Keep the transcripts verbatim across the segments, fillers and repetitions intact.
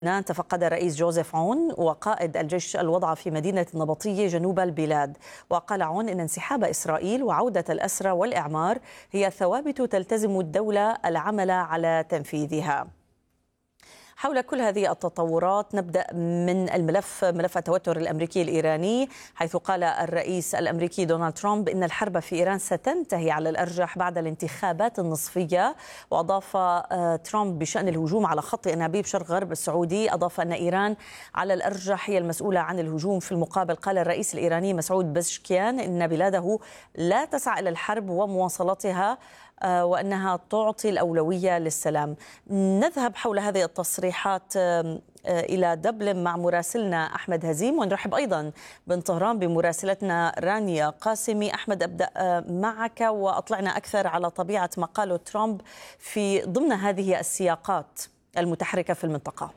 تفقد الرئيس جوزيف عون وقائد الجيش الوضع في مدينة النبطية جنوب البلاد. وقال عون إن انسحاب إسرائيل وعودة الأسرى والإعمار هي ثوابت تلتزم الدولة العمل على تنفيذها. حول كل هذه التطورات نبدأ من الملف ملف التوتر الأمريكي الإيراني، حيث قال الرئيس الأمريكي دونالد ترامب إن الحرب في إيران ستنتهي على الأرجح بعد الانتخابات النصفية. وأضاف ترامب بشأن الهجوم على خط أنابيب شرق غرب السعودي، أضاف أن إيران على الأرجح هي المسؤولة عن الهجوم. في المقابل قال الرئيس الإيراني مسعود بزشكيان إن بلاده لا تسعى إلى الحرب ومواصلتها وأنها تعطي الأولوية للسلام. نذهب حول هذه التصريحات إلى دبلن مع مراسلنا أحمد هزيم، ونرحب أيضا من طهران بمراسلتنا رانيا قاسمي. أحمد، أبدأ معك وأطلعنا أكثر على طبيعة ما قاله ترامب في ضمن هذه السياقات المتحركة في المنطقة.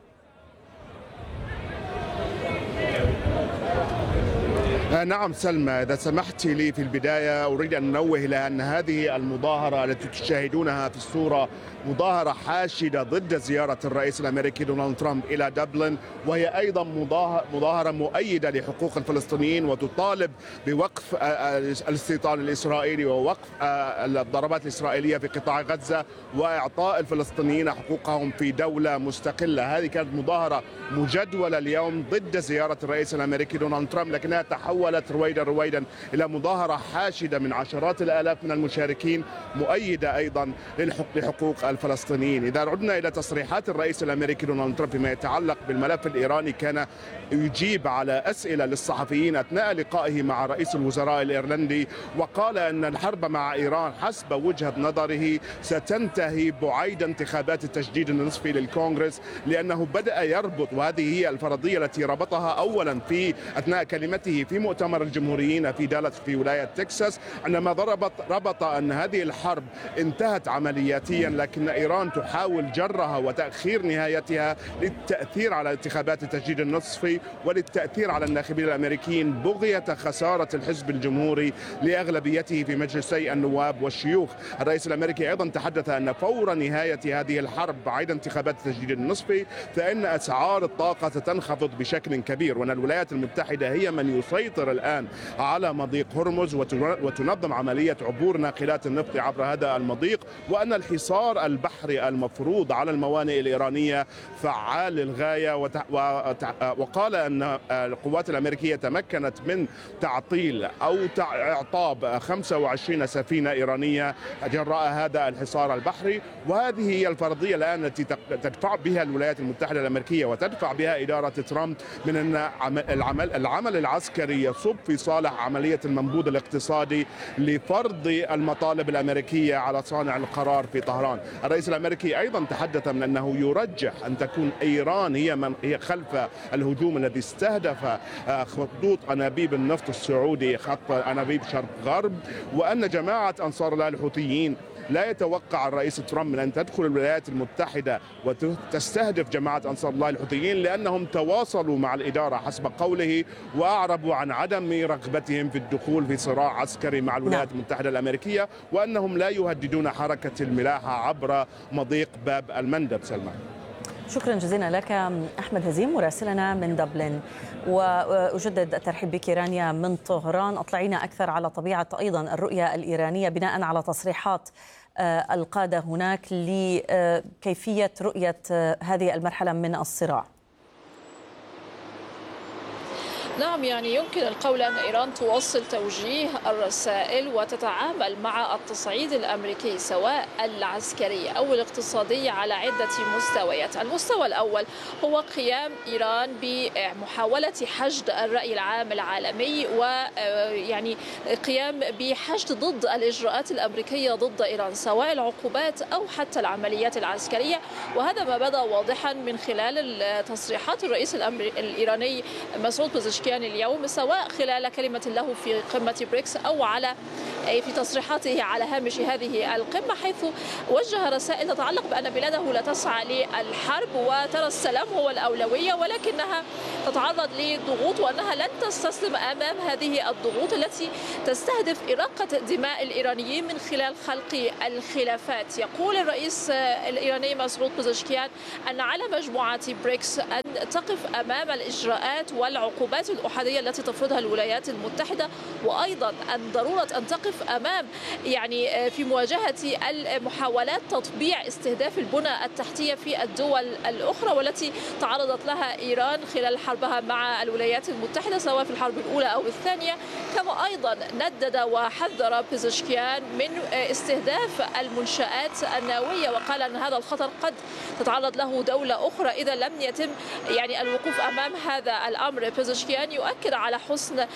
نعم سلمى، إذا سمحت لي في البداية أريد أن أنوه إلى أن هذه المظاهرة التي تشاهدونها في الصورة مظاهرة حاشدة ضد زيارة الرئيس الأمريكي دونالد ترامب إلى دبلن، وهي أيضا مظاهرة مؤيدة لحقوق الفلسطينيين وتطالب بوقف الاستيطان الإسرائيلي ووقف الضربات الإسرائيلية في قطاع غزة وإعطاء الفلسطينيين حقوقهم في دولة مستقلة. هذه كانت مظاهرة مجدولة اليوم ضد زيارة الرئيس الأمريكي دونالد ترامب، لكنها تحولت رويدا رويدا إلى مظاهرة حاشدة من عشرات الآلاف من المشاركين مؤيدة أيضا لحقوق الفلسطينيين. إذا عدنا إلى تصريحات الرئيس الأمريكي دونالد ترامب فيما يتعلق بالملف الإيراني، كان يجيب على أسئلة للصحفيين أثناء لقائه مع رئيس الوزراء الإيرلندي، وقال أن الحرب مع إيران حسب وجهة نظره ستنتهي بعيد انتخابات التجديد النصفي للكونغرس، لأنه بدأ يربط، وهذه هي الفرضية التي ربطها أولا في أثناء كلمته في مؤتمر الجمهوريين في دالاس في ولاية تكساس، عندما ربط ربط أن هذه الحرب انتهت عملياتيا، لكن إيران تحاول جرها وتأخير نهايتها للتأثير على انتخابات التجديد النصفي وللتأثير على الناخبين الأمريكيين بغية خسارة الحزب الجمهوري لأغلبيته في مجلسي النواب والشيوخ. الرئيس الأمريكي أيضا تحدث أن فور نهاية هذه الحرب بعد انتخابات التجديد النصفي فإن أسعار الطاقة ستنخفض بشكل كبير، وأن الولايات المتحدة هي من يسيطر الآن على مضيق هرمز وتنظم عملية عبور ناقلات النفط عبر هذا المضيق، وأن الحصار البحري المفروض على الموانئ الإيرانية فعال للغاية. وقال أن القوات الأمريكية تمكنت من تعطيل أو إعطاب خمسة وعشرين سفينة إيرانية جراء هذا الحصار البحري، وهذه هي الفرضية الآن التي تدفع بها الولايات المتحدة الأمريكية وتدفع بها إدارة ترامب من أن العمل العمل العسكري يصب في صالح عملية المنبوذ الاقتصادي لفرض المطالب الأمريكية على صانع القرار في طهران. الرئيس الأمريكي أيضا تحدث من أنه يرجح أن تكون إيران هي من هي خلف الهجوم الذي استهدف خطوط أنابيب النفط السعودي، خط أنابيب شرق غرب، وأن جماعة أنصار الله الحوثيين لا يتوقع الرئيس ترامب من أن تدخل الولايات المتحدة وتستهدف جماعة أنصار الله الحوثيين، لأنهم تواصلوا مع الإدارة حسب قوله وأعربوا عن عدم رغبتهم في الدخول في صراع عسكري مع الولايات المتحدة الأمريكية، وأنهم لا يهددون حركة الملاحة عبر مضيق باب المندب. سلمى، شكرا جزيلا لك أحمد هزيم مراسلنا من دبلن. وأجدد الترحيب بك رانيا من طهران. أطلعينا أكثر على طبيعة أيضا الرؤية الإيرانية بناء على تصريحات القادة هناك لكيفية رؤية هذه المرحلة من الصراع. نعم، يعني يمكن القول أن إيران تواصل توجيه الرسائل وتتعامل مع التصعيد الأمريكي سواء العسكري أو الاقتصادي على عدة مستويات. المستوى الأول هو قيام إيران بمحاولة حشد الرأي العام العالمي، ويعني قيام بحشد ضد الإجراءات الأمريكية ضد إيران سواء العقوبات أو حتى العمليات العسكرية، وهذا ما بدا واضحا من خلال تصريحات الرئيس الإيراني مسعود بزشكيان اليوم، سواء خلال كلمة له في قمة بريكس أو على في تصريحاته على هامش هذه القمة، حيث وجه رسائل تتعلق بأن بلاده لا تسعى للحرب وترى السلام هو الأولوية، ولكنها تتعرض لضغوط وأنها لن تستسلم أمام هذه الضغوط التي تستهدف إراقة دماء الإيرانيين من خلال خلق الخلافات. يقول الرئيس الإيراني مسعود بزشكيان أن على مجموعة بريكس أن تقف أمام الإجراءات والعقوبات الأحادية التي تفرضها الولايات المتحدة، وأيضا أن ضرورة أن تقف أمام يعني في مواجهة المحاولات تطبيع استهداف البنى التحتية في الدول الأخرى والتي تعرضت لها إيران خلال حربها مع الولايات المتحدة سواء في الحرب الأولى أو الثانية. كما أيضا ندد وحذر بزشكيان من استهداف المنشآت النووية، وقال أن هذا الخطر قد تتعرض له دولة أخرى إذا لم يتم يعني الوقوف أمام هذا الأمر. بزشكيان يؤكد على حسن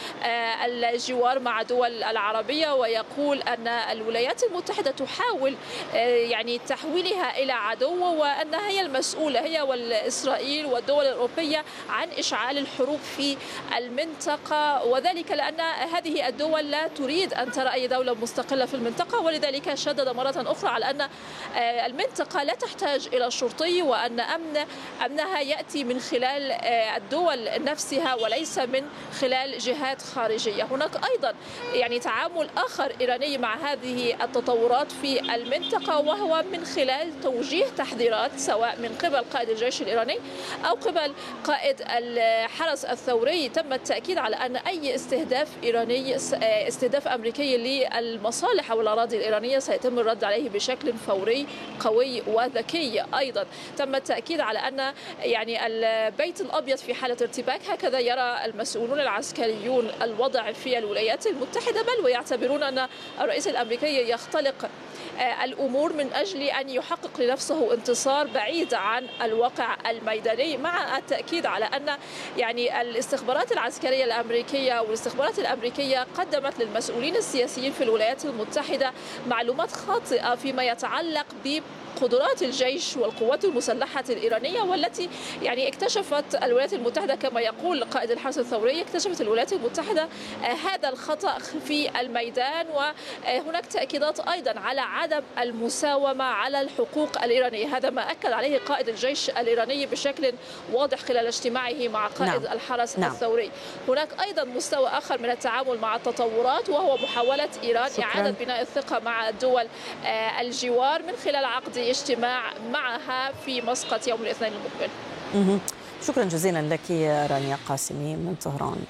الجوار مع دول العربية، ويقول أن الولايات المتحدة تحاول يعني تحويلها إلى عدو، وأنها هي المسؤولة هي والإسرائيل والدول الأوروبية عن إشعال الحروب في المنطقة، وذلك لأن هذه الدول لا تريد أن ترى أي دولة مستقلة في المنطقة. ولذلك شدد مرة أخرى على أن المنطقة لا تحتاج إلى شرطي، وأن أمن أمنها يأتي من خلال الدول نفسها وليس من خلال جهات خارجية. هناك أيضا يعني تعامل آخر إيراني مع هذه التطورات في المنطقة، وهو من خلال توجيه تحذيرات سواء من قبل قائد الجيش الإيراني أو قبل قائد الحرس الثوري. تم التأكيد على أن أي استهداف إيراني استهداف أمريكي للمصالح أو الأراضي الإيرانية سيتم الرد عليه بشكل فوري قوي وذكي. أيضا تم التأكيد على أن يعني البيت الأبيض في حالة ارتباك، هكذا يرى المسؤولون العسكريون الوضع في الولايات المتحدة، بل ويعتبرون أن الرئيس الأمريكي يختلق الأمور من أجل أن يحقق لنفسه انتصار بعيد عن الواقع الميداني، مع التأكيد على أن يعني الاستخبارات العسكرية الأمريكية والاستخبارات الأمريكية قدمت للمسؤولين السياسيين في الولايات المتحدة معلومات خاطئة فيما يتعلق ب قدرات الجيش والقوات المسلحة الإيرانية، والتي يعني اكتشفت الولايات المتحدة كما يقول قائد الحرس الثوري، اكتشفت الولايات المتحدة هذا الخطأ في الميدان. وهناك تأكيدات أيضا على عدم المساومة على الحقوق الإيرانية، هذا ما أكد عليه قائد الجيش الإيراني بشكل واضح خلال اجتماعه مع قائد نعم. الحرس نعم. الثوري. هناك أيضا مستوى آخر من التعامل مع التطورات، وهو محاولة إيران شكرا. إعادة بناء الثقة مع دول الجوار من خلال عقد اجتماع معها في مسقط يوم الاثنين المقبل. شكرا جزيلا لك رانيا قاسمي من طهران.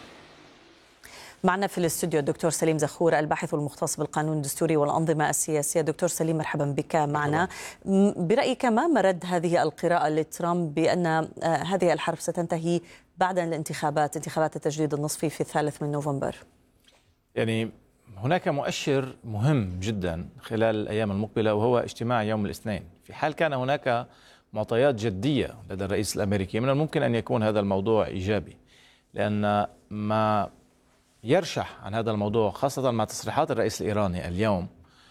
معنا في الاستوديو الدكتور سليم زخور الباحث المختص بالقانون الدستوري والأنظمة السياسية. دكتور سليم مرحبا بك معنا. برأيك ما مرد هذه القراءة لترامب بأن هذه الحرب ستنتهي بعد الانتخابات انتخابات التجديد النصفي في الثالث من نوفمبر؟ يعني هناك مؤشر مهم جدا خلال الأيام المقبلة، وهو اجتماع يوم الاثنين. في حال كان هناك معطيات جدية لدى الرئيس الأمريكي، من الممكن أن يكون هذا الموضوع إيجابي، لأن ما يرشح عن هذا الموضوع خاصة مع تصريحات الرئيس الإيراني اليوم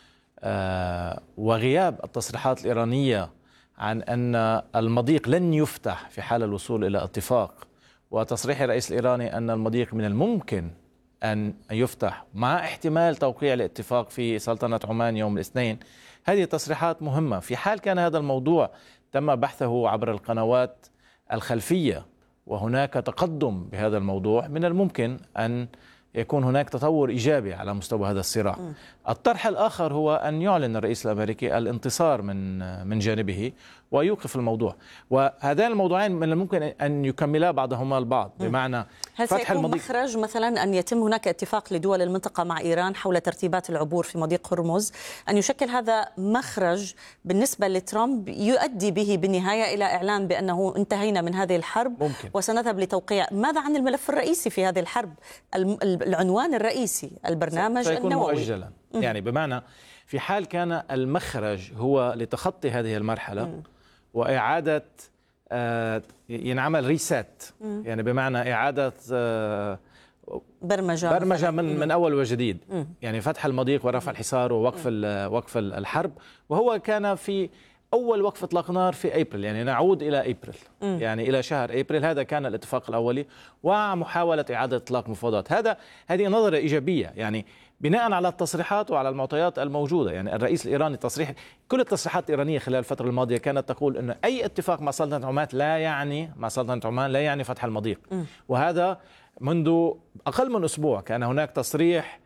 آه وغياب التصريحات الإيرانية عن أن المضيق لن يفتح في حال الوصول إلى اتفاق، وتصريح الرئيس الإيراني أن المضيق من الممكن أن يفتح مع احتمال توقيع الاتفاق في سلطنة عمان يوم الاثنين. هذه تصريحات مهمة. في حال كان هذا الموضوع تم بحثه عبر القنوات الخلفية وهناك تقدم بهذا الموضوع، من الممكن أن يكون هناك تطور إيجابي على مستوى هذا الصراع. م. الطرح الآخر هو أن يعلن الرئيس الأمريكي الانتصار من من جانبه ويوقف الموضوع، وهذان الموضوعين من الممكن أن يكملا بعضهما البعض. بمعنى هل فتح المضيق مخرج مثلا أن يتم هناك اتفاق لدول المنطقة مع إيران حول ترتيبات العبور في مضيق هرمز، أن يشكل هذا مخرج بالنسبة لترامب يؤدي به بالنهاية إلى إعلان بأنه انتهينا من هذه الحرب ممكن. وسنذهب لتوقيع. ماذا عن الملف الرئيسي في هذه الحرب، العنوان الرئيسي البرنامج سيكون النووي مؤجلا؟ يعني بمعنى في حال كان المخرج هو لتخطي هذه المرحلة م. وإعادة آه ينعمل ريسات، يعني بمعنى إعادة آه برمجة, برمجة من, من أول وجديد، م. يعني فتح المضيق ورفع الحصار ووقف وقف الحرب. وهو كان في أول وقف إطلاق نار في أبريل، يعني نعود إلى أبريل، م. يعني إلى شهر أبريل. هذا كان الاتفاق الأولي ومحاولة إعادة إطلاق مفاوضات. هذا هذه نظرة إيجابية، يعني بناء على التصريحات وعلى المعطيات الموجودة. يعني الرئيس الإيراني تصريح، كل التصريحات الإيرانية خلال الفترة الماضية كانت تقول أن أي اتفاق مع سلطنة عمان لا يعني مع سلطنة عمان لا يعني فتح المضيق. م. وهذا منذ أقل من أسبوع كان هناك تصريح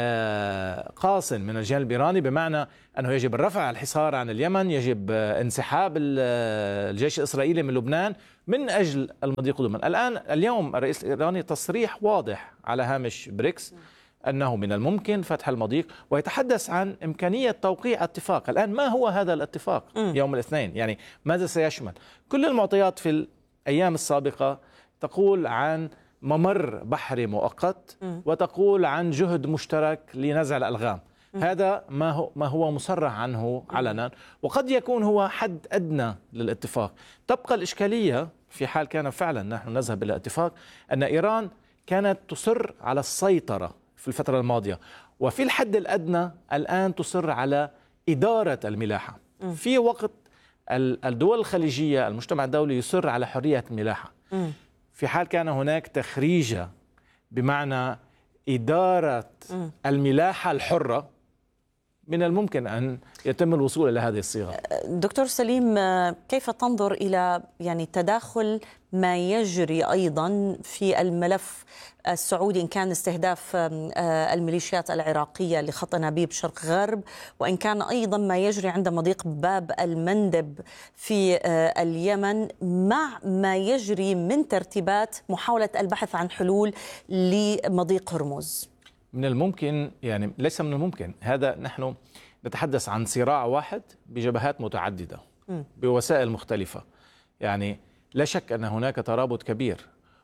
قاصن من الجانب الإيراني بمعنى أنه يجب الرفع الحصار عن اليمن، يجب انسحاب الجيش الإسرائيلي من لبنان من أجل المضيق قدما. الآن اليوم الرئيس الإيراني تصريح واضح على هامش بريكس أنه من الممكن فتح المضيق، ويتحدث عن إمكانية توقيع اتفاق. الآن ما هو هذا الاتفاق يوم الاثنين؟ يعني ماذا سيشمل؟ كل المعطيات في الأيام السابقة تقول عن ممر بحري مؤقت وتقول عن جهد مشترك لنزع الألغام. هذا ما هو ما هو مصرح عنه علنا، وقد يكون هو حد أدنى للاتفاق. تبقى الإشكالية في حال كان فعلا نحن نذهب إلى اتفاق أن إيران كانت تصر على السيطرة في الفترة الماضية، وفي الحد الأدنى الآن تصر على إدارة الملاحة، في وقت الدول الخليجية المجتمع الدولي يصر على حرية الملاحة. في حال كان هناك تخريجة بمعنى إدارة الملاحة الحرة، من الممكن أن يتم الوصول إلى هذه الصيغة. دكتور سليم، كيف تنظر إلى يعني تداخل ما يجري أيضا في الملف السعودي، إن كان استهداف الميليشيات العراقية لخط أنابيب شرق غرب، وإن كان أيضا ما يجري عند مضيق باب المندب في اليمن، مع ما يجري من ترتيبات محاولة البحث عن حلول لمضيق هرمز؟ من الممكن، يعني ليس من الممكن، هذا نحن نتحدث عن صراع واحد بجبهات متعددة بوسائل مختلفة. يعني لا شك أن هناك ترابط كبير،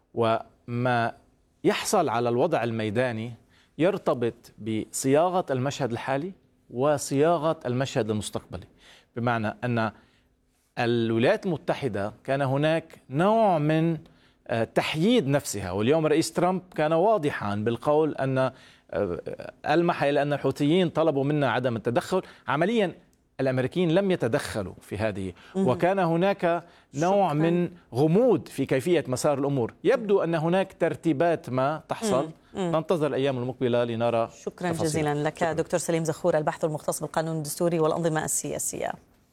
وما يحصل على الوضع الميداني يرتبط بصياغة المشهد الحالي وصياغة المشهد المستقبلي. بمعنى أن الولايات المتحدة كان هناك نوع من تحييد نفسها، واليوم رئيس ترامب كان واضحا بالقول أن ألمح إلى أن الحوثيين طلبوا منا عدم التدخل. عمليا الأمريكيين لم يتدخلوا في هذه، وكان هناك نوع من غموض في كيفية مسار الأمور. يبدو أن هناك ترتيبات ما تحصل، ننتظر الأيام المقبلة لنرى. شكرا جزيلا لك شكرا. دكتور سليم زخور، الباحث المختص بالقانون الدستوري والأنظمة السياسية.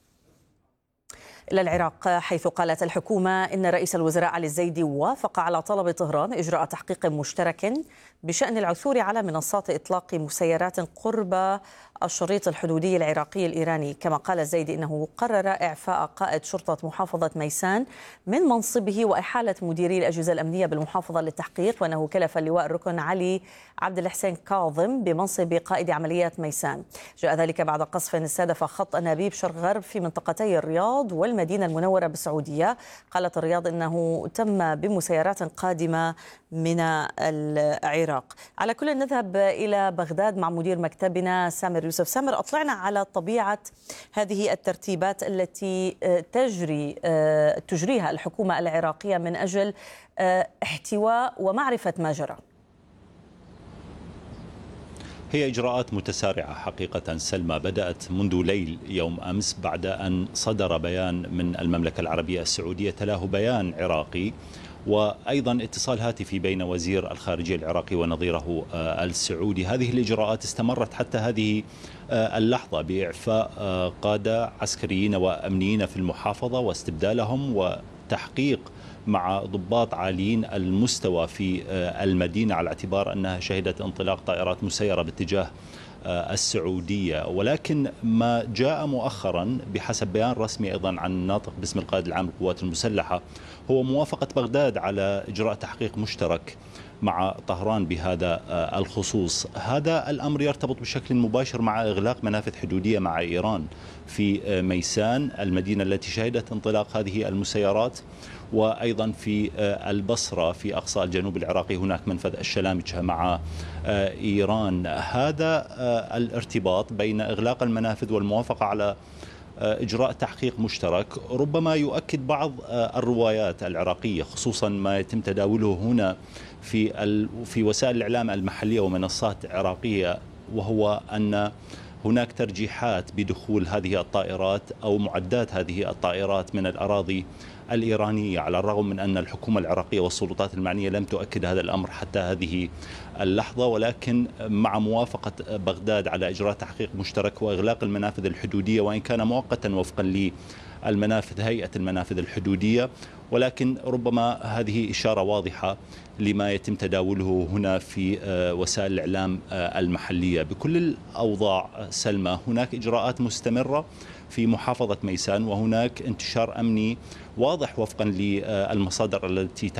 إلى العراق، حيث قالت الحكومة إن رئيس الوزراء علي الزيدي وافق على طلب طهران إجراء تحقيق مشترك بشأن العثور على منصات إطلاق مسيرات قرب الشريط الحدودي العراقي الإيراني. كما قال الزيدي إنه قرر إعفاء قائد شرطة محافظة ميسان من منصبه وإحالة مديري الأجهزة الأمنية بالمحافظة للتحقيق، وأنه كلف اللواء الركن علي عبد الحسين كاظم بمنصب قائد عمليات ميسان. جاء ذلك بعد قصف استهدف خط أنابيب شرق غرب في منطقتي الرياض والمدينة المنورة بالسعودية. قالت الرياض إنه تم بمسيرات قادمة من العراق. على كل نذهب إلى بغداد مع مدير مكتبنا سامر يوسف. سامر، أطلعنا على طبيعة هذه الترتيبات التي تجري تجريها الحكومة العراقية من أجل احتواء ومعرفة ما جرى. هي إجراءات متسارعة حقيقة سلمى، بدأت منذ ليل يوم أمس بعد أن صدر بيان من المملكة العربية السعودية تلاه بيان عراقي، وأيضا اتصال هاتفي بين وزير الخارجية العراقي ونظيره السعودي. هذه الإجراءات استمرت حتى هذه اللحظة بإعفاء قادة عسكريين وأمنيين في المحافظة واستبدالهم، وتحقيق مع ضباط عاليين المستوى في المدينة على اعتبار أنها شهدت انطلاق طائرات مسيرة باتجاه السعودية. ولكن ما جاء مؤخرا بحسب بيان رسمي أيضا عن الناطق باسم القائد العام للقوات المسلحة هو موافقة بغداد على إجراء تحقيق مشترك مع طهران بهذا الخصوص. هذا الأمر يرتبط بشكل مباشر مع إغلاق منافذ حدودية مع إيران في ميسان، المدينة التي شهدت انطلاق هذه المسيرات، وأيضا في البصرة في أقصى الجنوب العراقي هناك منفذ الشلامجة مع إيران. هذا الارتباط بين إغلاق المنافذ والموافقة على إجراء تحقيق مشترك ربما يؤكد بعض الروايات العراقية، خصوصا ما يتم تداوله هنا في في وسائل الإعلام المحلية ومنصات عراقية، وهو أن هناك ترجيحات بدخول هذه الطائرات أو معدات هذه الطائرات من الأراضي الإيرانية، على الرغم من أن الحكومة العراقية والسلطات المعنية لم تؤكد هذا الأمر حتى هذه اللحظة، ولكن مع موافقة بغداد على إجراء تحقيق مشترك وإغلاق المنافذ الحدودية، وإن كان مؤقتا وفقا للمنافذ هيئة المنافذ الحدودية، ولكن ربما هذه إشارة واضحة لما يتم تداوله هنا في وسائل الإعلام المحلية. بكل الأوضاع سلمى هناك إجراءات مستمرة في محافظة ميسان، وهناك انتشار أمني واضح وفقا للمصادر التي